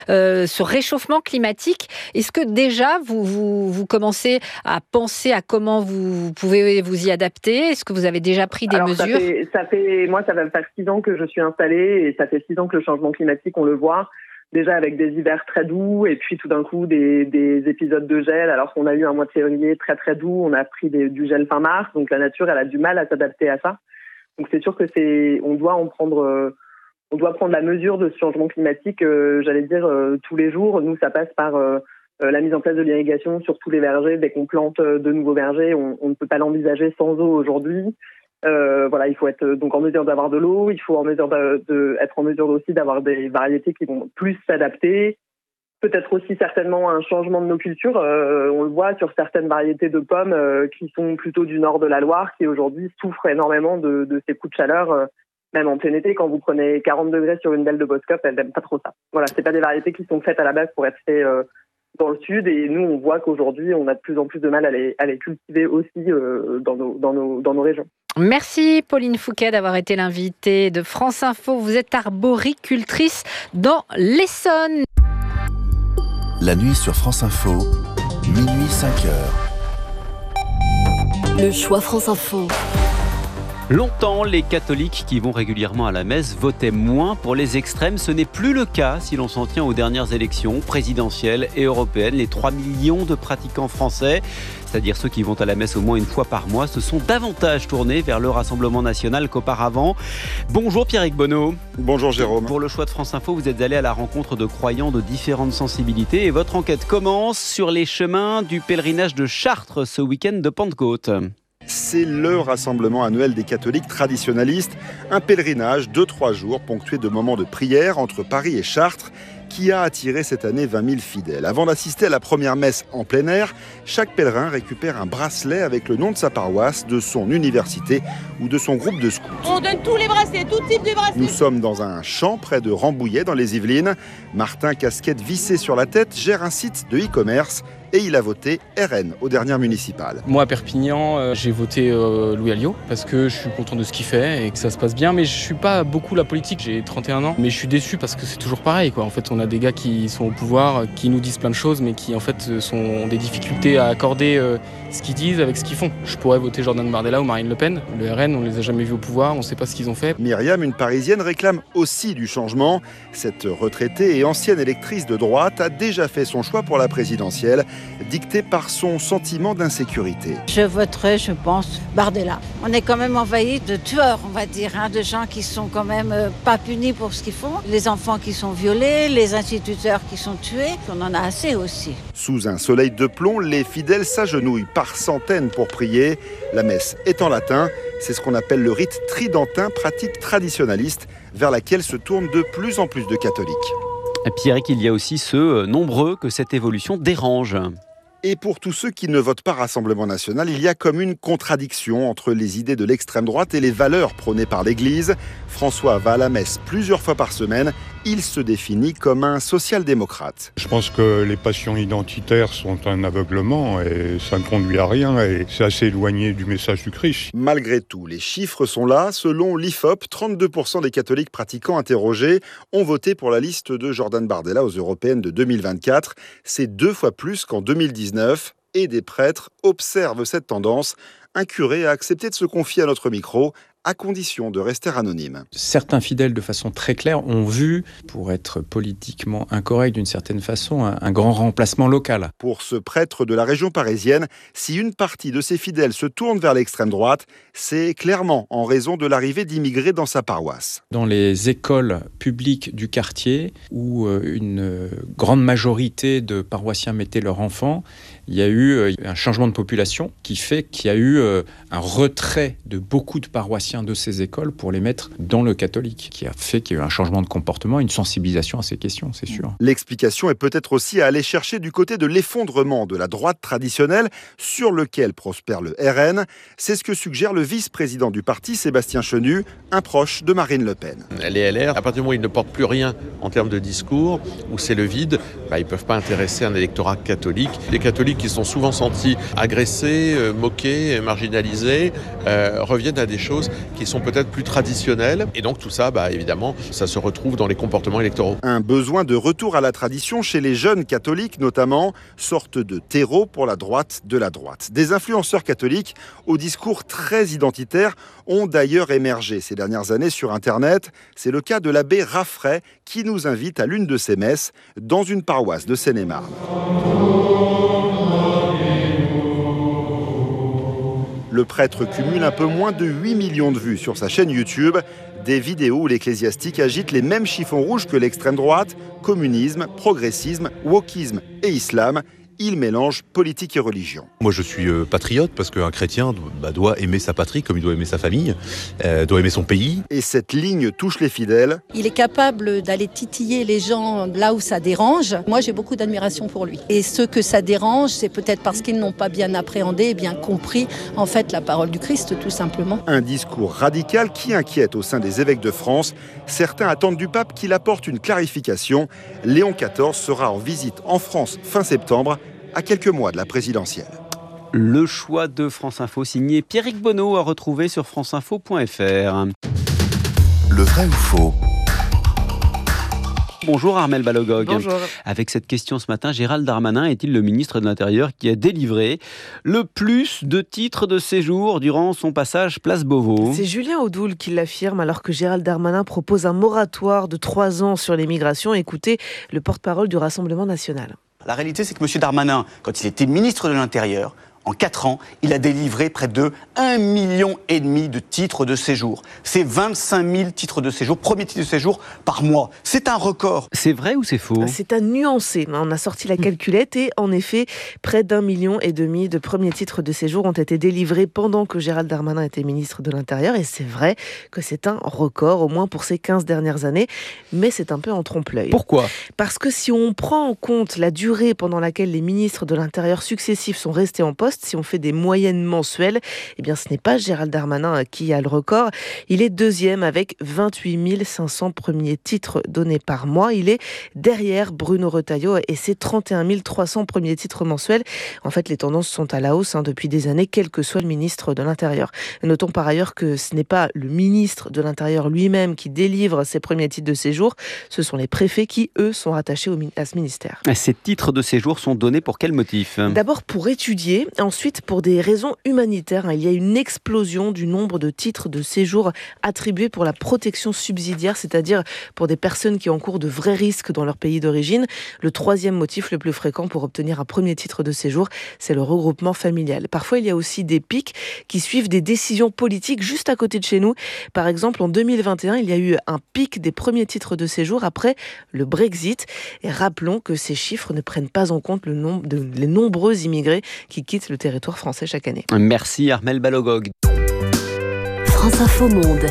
ce réchauffement climatique. Est-ce que déjà vous commencez à penser à comment vous pouvez vous y adapter? Est-ce que vous avez déjà pris des mesures? Moi, ça va faire 6 ans que je suis installée et ça fait 6 ans que le changement climatique, on le voit. Déjà avec des hivers très doux et puis tout d'un coup des épisodes de gel. Alors qu'on a eu un mois de février très très doux, on a pris du gel fin mars. Donc la nature, elle a du mal à s'adapter à ça. Donc c'est sûr que on doit prendre la mesure de ce changement climatique, tous les jours. Nous, ça passe par la mise en place de l'irrigation sur tous les vergers. Dès qu'on plante de nouveaux vergers, on ne peut pas l'envisager sans eau aujourd'hui. Il faut être donc en mesure d'avoir de l'eau. Il faut être en mesure aussi d'avoir des variétés qui vont plus s'adapter. Peut-être aussi certainement un changement de nos cultures. On le voit sur certaines variétés de pommes qui sont plutôt du nord de la Loire, qui aujourd'hui souffrent énormément de ces coups de chaleur. Même en plein été, quand vous prenez 40 degrés sur une belle de Boskop, elles n'aiment pas trop ça. Voilà, c'est pas des variétés qui sont faites à la base pour être faites dans le sud. Et nous, on voit qu'aujourd'hui, on a de plus en plus de mal à les cultiver aussi dans nos régions. Merci Pauline Fouquet d'avoir été l'invitée de France Info. Vous êtes arboricultrice dans l'Essonne. La nuit sur France Info, minuit 5 heures. Le choix France Info. Longtemps, les catholiques qui vont régulièrement à la messe votaient moins pour les extrêmes. Ce n'est plus le cas si l'on s'en tient aux dernières élections présidentielles et européennes. Les 3 millions de pratiquants français, c'est-à-dire ceux qui vont à la messe au moins une fois par mois, se sont davantage tournés vers le Rassemblement national qu'auparavant. Bonjour Pierrick Bonneau. Bonjour Jérôme. Pour le choix de France Info, vous êtes allé à la rencontre de croyants de différentes sensibilités et votre enquête commence sur les chemins du pèlerinage de Chartres ce week-end de Pentecôte. C'est le rassemblement annuel des catholiques traditionnalistes, un pèlerinage de 3 jours ponctué de moments de prière entre Paris et Chartres qui a attiré cette année 20 000 fidèles. Avant d'assister à la première messe en plein air, chaque pèlerin récupère un bracelet avec le nom de sa paroisse, de son université ou de son groupe de scouts. On donne tous les bracelets, tout type de bracelets. Nous sommes dans un champ près de Rambouillet dans les Yvelines. Martin, casquette vissée sur la tête, gère un site de e-commerce et il a voté RN aux dernières municipales. Moi à Perpignan, j'ai voté Louis Alliot parce que je suis content de ce qu'il fait et que ça se passe bien, mais je suis pas beaucoup la politique, j'ai 31 ans, mais je suis déçu parce que c'est toujours pareil quoi. En fait, on a des gars qui sont au pouvoir, qui nous disent plein de choses, mais qui en fait ont des difficultés à accorder ce qu'ils disent avec ce qu'ils font. Je pourrais voter Jordan Bardella ou Marine Le Pen. Le RN, on les a jamais vus au pouvoir, on sait pas ce qu'ils ont fait. Myriam, une Parisienne, réclame aussi du changement. Cette retraitée et ancienne électrice de droite a déjà fait son choix pour la présidentielle, dicté par son sentiment d'insécurité. Je voterai, je pense, Bardella. On est quand même envahi de tueurs, on va dire, de gens qui sont quand même pas punis pour ce qu'ils font. Les enfants qui sont violés, les instituteurs qui sont tués, on en a assez aussi. Sous un soleil de plomb, les fidèles s'agenouillent par centaines pour prier. La messe est en latin, c'est ce qu'on appelle le rite tridentin, pratique traditionnaliste, vers laquelle se tournent de plus en plus de catholiques. Pierrick, il y a aussi ceux nombreux que cette évolution dérange. Et pour tous ceux qui ne votent pas Rassemblement national, il y a comme une contradiction entre les idées de l'extrême droite et les valeurs prônées par l'Église. François va à la messe plusieurs fois par semaine. Il se définit comme un social-démocrate. Je pense que les passions identitaires sont un aveuglement et ça ne conduit à rien et c'est assez éloigné du message du Christ. Malgré tout, les chiffres sont là. Selon l'IFOP, 32% des catholiques pratiquants interrogés ont voté pour la liste de Jordan Bardella aux européennes de 2024. C'est 2 fois plus qu'en 2019 et des prêtres observent cette tendance. Un curé a accepté de se confier à notre micro, à condition de rester anonyme. Certains fidèles, de façon très claire, ont vu, pour être politiquement incorrect d'une certaine façon, un grand remplacement local. Pour ce prêtre de la région parisienne, si une partie de ses fidèles se tourne vers l'extrême droite, c'est clairement en raison de l'arrivée d'immigrés dans sa paroisse. Dans les écoles publiques du quartier, où une grande majorité de paroissiens mettaient leurs enfants, il y a eu un changement de population qui fait qu'il y a eu un retrait de beaucoup de paroissiens de ces écoles pour les mettre dans le catholique, qui a fait qu'il y a eu un changement de comportement, une sensibilisation à ces questions, c'est sûr. L'explication est peut-être aussi à aller chercher du côté de l'effondrement de la droite traditionnelle sur lequel prospère le RN. C'est ce que suggère le vice-président du parti, Sébastien Chenu, un proche de Marine Le Pen. Les LR, à partir du moment où ils ne portent plus rien en termes de discours, où c'est le vide, ils ne peuvent pas intéresser un électorat catholique. Les catholiques catholiques qui sont souvent sentis agressés, moqués, marginalisés, reviennent à des choses qui sont peut-être plus traditionnelles. Et donc tout ça, évidemment, ça se retrouve dans les comportements électoraux. Un besoin de retour à la tradition chez les jeunes catholiques notamment, sorte de terreau pour la droite de la droite. Des influenceurs catholiques au discours très identitaire ont d'ailleurs émergé ces dernières années sur Internet. C'est le cas de l'abbé Raffray qui nous invite à l'une de ses messes dans une paroisse de Seine-et-Marne. Le prêtre cumule un peu moins de 8 millions de vues sur sa chaîne YouTube. Des vidéos où l'ecclésiastique agite les mêmes chiffons rouges que l'extrême droite, communisme, progressisme, wokisme et islam. Il mélange politique et religion. Moi je suis patriote parce qu'un chrétien doit aimer sa patrie comme il doit aimer sa famille, doit aimer son pays. Et cette ligne touche les fidèles. Il est capable d'aller titiller les gens là où ça dérange. Moi j'ai beaucoup d'admiration pour lui. Et ceux que ça dérange, c'est peut-être parce qu'ils n'ont pas bien appréhendé et bien compris en fait la parole du Christ tout simplement. Un discours radical qui inquiète au sein des évêques de France. Certains attendent du pape qu'il apporte une clarification. Léon XIV sera en visite en France fin septembre, à quelques mois de la présidentielle. Le choix de France Info signé Pierrick Bonneau à retrouver sur franceinfo.fr. Le vrai ou faux ? Bonjour Armelle Balogog. Bonjour. Avec cette question ce matin, Gérald Darmanin est-il le ministre de l'Intérieur qui a délivré le plus de titres de séjour durant son passage place Beauvau ? C'est Julien Audoul qui l'affirme alors que Gérald Darmanin propose un moratoire de 3 ans sur l'immigration. Écoutez le porte-parole du Rassemblement national. La réalité, c'est que M. Darmanin, quand il était ministre de l'Intérieur, en 4 ans, il a délivré près de 1,5 million de titres de séjour. C'est 25 000 titres de séjour, premier titre de séjour par mois. C'est un record. C'est vrai ou c'est faux ? C'est à nuancer. On a sorti la calculette et en effet, près d'1,5 million de premiers titres de séjour ont été délivrés pendant que Gérald Darmanin était ministre de l'Intérieur. Et c'est vrai que c'est un record, au moins pour ces 15 dernières années. Mais c'est un peu en trompe-l'œil. Pourquoi ? Parce que si on prend en compte la durée pendant laquelle les ministres de l'Intérieur successifs sont restés en poste, si on fait des moyennes mensuelles, eh bien ce n'est pas Gérald Darmanin qui a le record. Il est deuxième avec 28 500 premiers titres donnés par mois. Il est derrière Bruno Retailleau et ses 31 300 premiers titres mensuels. En fait, les tendances sont à la hausse depuis des années, quel que soit le ministre de l'Intérieur. Notons par ailleurs que ce n'est pas le ministre de l'Intérieur lui-même qui délivre ses premiers titres de séjour. Ce sont les préfets qui, eux, sont rattachés à ce ministère. Ces titres de séjour sont donnés pour quel motif ? D'abord pour étudier, ensuite pour des raisons humanitaires. Il y a une explosion du nombre de titres de séjour attribués pour la protection subsidiaire, c'est-à-dire pour des personnes qui encourent de vrais risques dans leur pays d'origine. Le troisième motif le plus fréquent pour obtenir un premier titre de séjour, c'est le regroupement familial. Parfois, il y a aussi des pics qui suivent des décisions politiques juste à côté de chez nous. Par exemple, en 2021, il y a eu un pic des premiers titres de séjour après le Brexit. Et rappelons que ces chiffres ne prennent pas en compte les nombreux immigrés qui quittent le territoire français chaque année. Merci Armelle Balogog. France Info Monde.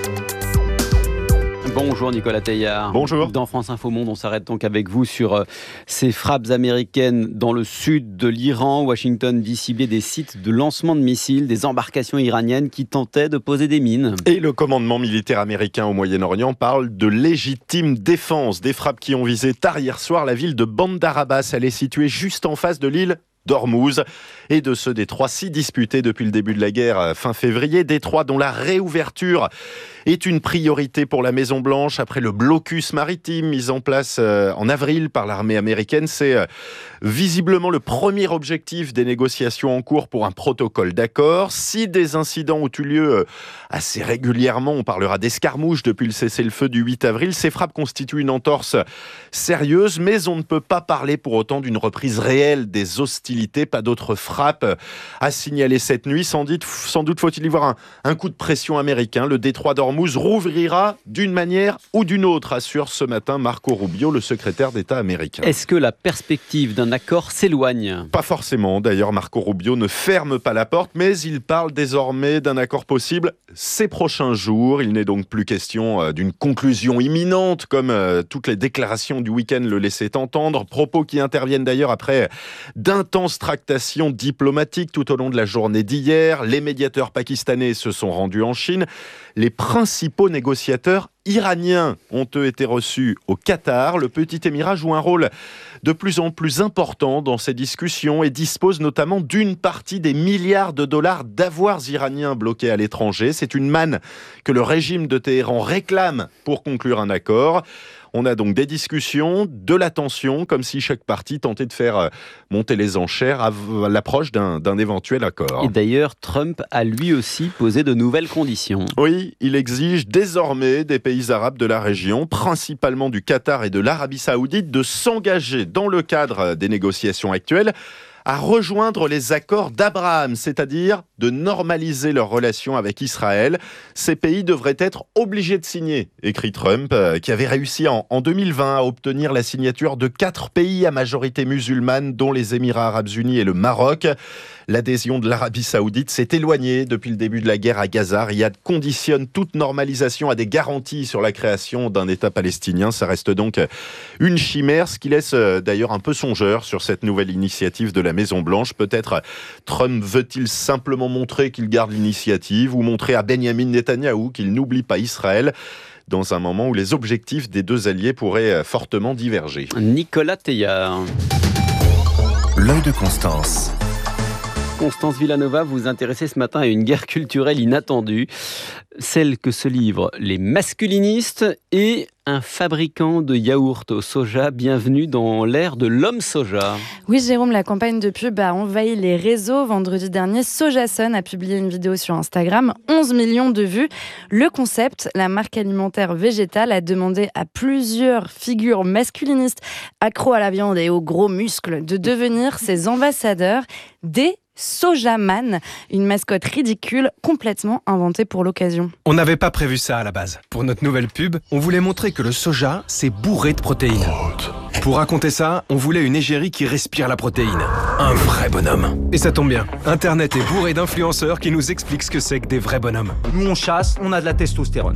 Bonjour Nicolas Teillard. Bonjour. Dans France Info Monde, on s'arrête donc avec vous sur ces frappes américaines dans le sud de l'Iran. Washington dit cibler des sites de lancement de missiles, des embarcations iraniennes qui tentaient de poser des mines. Et le commandement militaire américain au Moyen-Orient parle de légitime défense. Des frappes qui ont visé tard hier soir la ville de Bandar Abbas. Elle est située juste en face de l'île d'Ormuz et de ce détroit si disputé depuis le début de la guerre fin février, détroit dont la réouverture est une priorité pour la Maison-Blanche après le blocus maritime mis en place en avril par l'armée américaine. C'est visiblement le premier objectif des négociations en cours pour un protocole d'accord. Si des incidents ont eu lieu assez régulièrement, on parlera d'escarmouches depuis le cessez-le-feu du 8 avril, ces frappes constituent une entorse sérieuse, mais on ne peut pas parler pour autant d'une reprise réelle des hostilités. Pas d'autres frappes à signaler cette nuit. Sans doute faut-il y voir un coup de pression américain. Le détroit d'Ormuz rouvrira d'une manière ou d'une autre, assure ce matin Marco Rubio, le secrétaire d'État américain. Est-ce que la perspective d'un accord s'éloigne ? Pas forcément. D'ailleurs, Marco Rubio ne ferme pas la porte, mais il parle désormais d'un accord possible ces prochains jours. Il n'est donc plus question d'une conclusion imminente, comme toutes les déclarations du week-end le laissaient entendre. Propos qui interviennent d'ailleurs après d'intenses Intense tractation diplomatique tout au long de la journée d'hier. Les médiateurs pakistanais se sont rendus en Chine. Les principaux négociateurs iraniens ont eux été reçus au Qatar. Le petit émirat joue un rôle de plus en plus important dans ces discussions et dispose notamment d'une partie des milliards de dollars d'avoirs iraniens bloqués à l'étranger. C'est une manne que le régime de Téhéran réclame pour conclure un accord. On a donc des discussions, de la tension, comme si chaque partie tentait de faire monter les enchères à l'approche d'un éventuel accord. Et d'ailleurs, Trump a lui aussi posé de nouvelles conditions. Oui, il exige désormais des pays arabes de la région, principalement du Qatar et de l'Arabie Saoudite, de s'engager dans le cadre des négociations actuelles à rejoindre les accords d'Abraham, c'est-à-dire de normaliser leurs relations avec Israël. Ces pays devraient être obligés de signer, écrit Trump, qui avait réussi en 2020 à obtenir la signature de 4 pays à majorité musulmane, dont les Émirats arabes unis et le Maroc. L'adhésion de l'Arabie Saoudite s'est éloignée depuis le début de la guerre à Gaza. Riyad conditionne toute normalisation à des garanties sur la création d'un État palestinien. Ça reste donc une chimère, ce qui laisse d'ailleurs un peu songeur sur cette nouvelle initiative de la Maison-Blanche. Peut-être Trump veut-il simplement montrer qu'il garde l'initiative ou montrer à Benjamin Netanyahou qu'il n'oublie pas Israël dans un moment où les objectifs des deux alliés pourraient fortement diverger. Nicolas Teillard. L'œil de Constance. Constance Villanova, vous vous intéressez ce matin à une guerre culturelle inattendue, celle que se livrent les masculinistes et un fabricant de yaourts au soja. Bienvenue dans l'ère de l'homme soja. Oui, Jérôme, la campagne de pub a envahi les réseaux. Vendredi dernier, Sojasun a publié une vidéo sur Instagram, 11 millions de vues. Le concept, la marque alimentaire végétale, a demandé à plusieurs figures masculinistes accros à la viande et aux gros muscles de devenir ses ambassadeurs des Sojaman, une mascotte ridicule complètement inventée pour l'occasion. On n'avait pas prévu ça à la base. Pour notre nouvelle pub, on voulait montrer que le soja, c'est bourré de protéines. Pour raconter ça, on voulait une égérie qui respire la protéine. Un vrai bonhomme. Et ça tombe bien, Internet est bourré d'influenceurs qui nous expliquent ce que c'est que des vrais bonhommes. Nous on chasse, on a de la testostérone.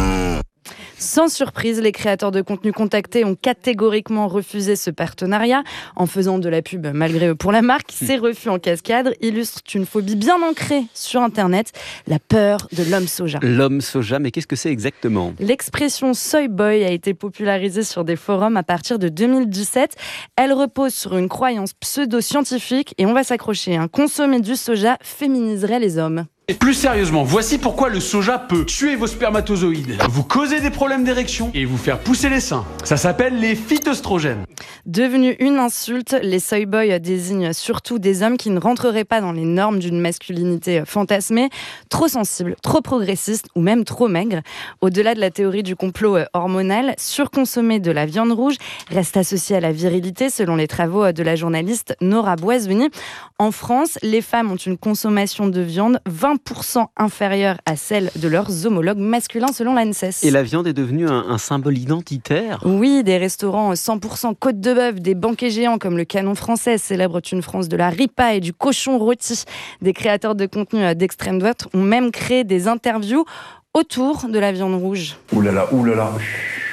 Sans surprise, les créateurs de contenu contactés ont catégoriquement refusé ce partenariat en faisant de la pub malgré eux pour la marque. Ces refus en cascade illustrent une phobie bien ancrée sur Internet, la peur de l'homme soja. L'homme soja, mais qu'est-ce que c'est exactement ? L'expression soy boy a été popularisée sur des forums à partir de 2017. Elle repose sur une croyance pseudo-scientifique et on va s'accrocher. Consommer du soja féminiserait les hommes. Plus sérieusement, voici pourquoi le soja peut tuer vos spermatozoïdes, vous causer des problèmes d'érection et vous faire pousser les seins. Ça s'appelle les phytoestrogènes. Devenu une insulte, les soy boys désignent surtout des hommes qui ne rentreraient pas dans les normes d'une masculinité fantasmée, trop sensibles, trop progressistes ou même trop maigres. Au-delà de la théorie du complot hormonal, surconsommer de la viande rouge reste associé à la virilité selon les travaux de la journaliste Nora Boisouni. En France, les femmes ont une consommation de viande 20% inférieure à celle de leurs homologues masculins selon l'ANSES. Et la viande est devenue un symbole identitaire ? Oui, des restaurants 100% côte de bœuf, des banquets géants comme le Canon français célèbrent une France de la ripa et du cochon rôti. Des créateurs de contenu d'extrême droite ont même créé des interviews autour de la viande rouge. Ouh là là, ouh là là.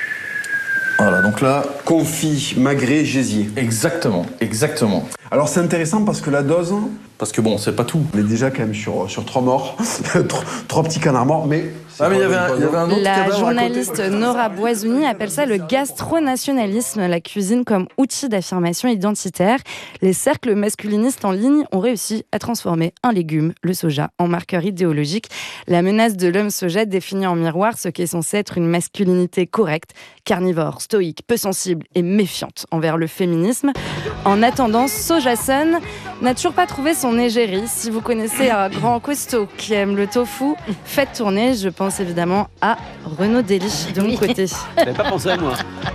Voilà, donc là, confit, magret, gésier. Exactement, exactement. Alors c'est intéressant parce que la dose, parce que bon, c'est pas tout. On est déjà quand même sur 3 morts, 3 petits canards morts, mais... Ah mais il y avait un autre La cadavre journaliste à côté. Nora Boisouni appelle ça le gastronationalisme, la cuisine comme outil d'affirmation identitaire. Les cercles masculinistes en ligne ont réussi à transformer un légume, le soja, en marqueur idéologique. La menace de l'homme soja définit en miroir ce qui est censé être une masculinité correcte, carnivore, stoïque, peu sensible et méfiante envers le féminisme. En attendant, Sojasun n'a toujours pas trouvé son égérie. Si vous connaissez un grand costaud qui aime le tofu, faites tourner. Je pense évidemment à Renaud Dely de mon côté. J'avais pas pensé à moi.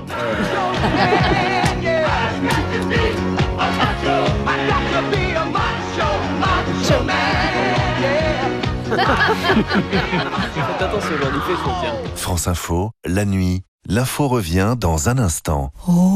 Faites attention, il fait chaud, tiens. France Info, la nuit, l'info revient dans un instant.